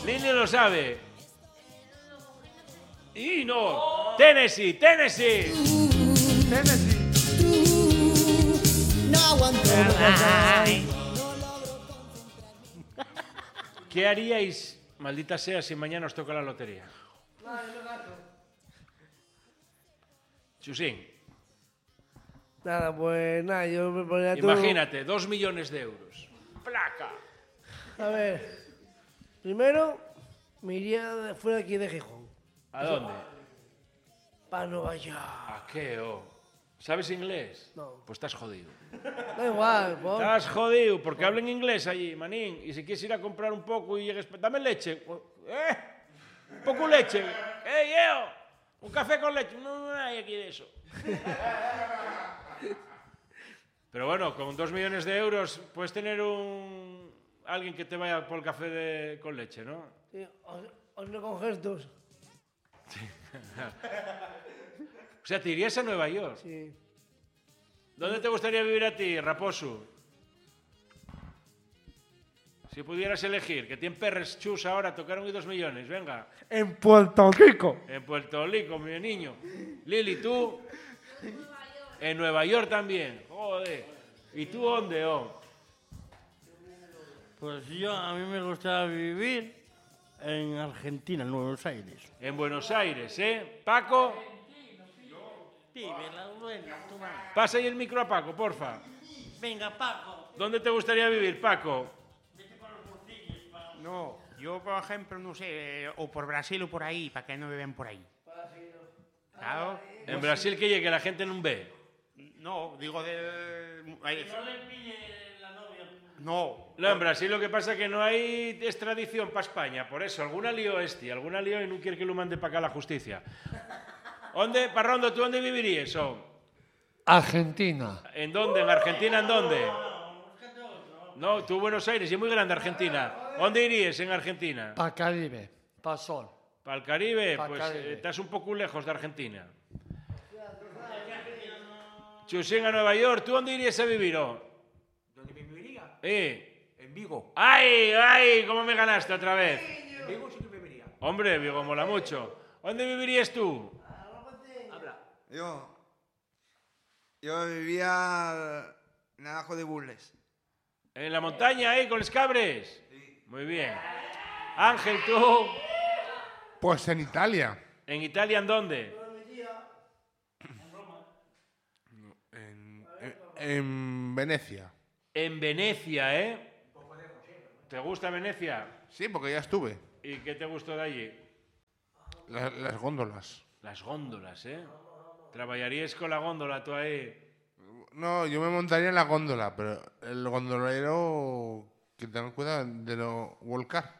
Lili lo sabe. Y no. Tennessee, Tennessee. Tennessee. No aguanto. ¿Qué haríais, maldita sea, si mañana os toca la lotería? Chusín, Nada, pues nada, yo me pondría todo... imagínate, 2 millones de euros. ¡Placa! A ver, primero me iría fuera de aquí de Gijón, ¿A dónde? para Nueva York. ¿A qué, oh? ¿Sabes inglés? No. Pues estás jodido. Da igual, po. Estás jodido, porque hablan inglés allí, manín. Y si quieres ir a comprar un poco y llegues... Dame leche. Un poco de leche. Yo! Un café con leche. No hay aquí de eso. Pero bueno, con 2 millones de euros puedes tener alguien que te vaya por el café con leche, ¿no? Sí, os no con gestos. O sea, te irías a Nueva York. Sí. ¿Dónde te gustaría vivir a ti, Raposo? Si pudieras elegir, que tienen perres chus ahora, tocaron y 2 millones, venga. En Puerto Rico. En Puerto Rico, mi niño. Lili, ¿tú? En Nueva York también. Joder. ¿Y tú dónde, oh? Pues yo, a mí me gusta vivir en Argentina, en Buenos Aires. En Buenos Aires, ¿eh? Paco, Sí, me la duele, toma. pasa ahí el micro a Paco, porfa. Venga, Paco. ¿Dónde te gustaría vivir, Paco? No, yo por ejemplo, no sé, o por Brasil o por ahí, para que no beben por ahí. Claro. En Brasil que llegue la gente no ve. No, digo de... No le pille la novia. No. No, en Brasil lo que pasa es que no hay extradición para España, por eso, alguna lío alguna lío y no quiere que lo mande para acá la justicia. ¿Dónde, Parrondo, tú dónde vivirías? Oh? Argentina. ¿En dónde? ¿En Argentina en dónde? No, tú Buenos Aires, y es muy grande Argentina. ¿Dónde irías en Argentina? Para Caribe. Para Sol. ¿Para el Caribe? Pa'l Pues Caribe. estás un poco lejos de Argentina. Chusín a Nueva York, ¿tú dónde irías a vivir? Oh? ¿Dónde viviría? En Vigo. ¡Ay, ay! ¿Cómo me ganaste otra vez? En Vigo sí que viviría. Hombre, Vigo mola mucho. ¿Dónde vivirías tú? Yo vivía en abajo de Bulnes. ¿En la montaña, con los cabres? Sí. Muy bien. Ángel, ¿tú? Pues en Italia. ¿En Italia en dónde? En Venecia. En Venecia, ¿eh? ¿Te gusta Venecia? Sí, porque ya estuve. ¿Y qué te gustó de allí? Las góndolas. Las góndolas, ¿eh? ¿Trabajarías con la góndola tú ahí? No, yo me montaría en la góndola, pero el gondolero que tenga cuidado de no volcar.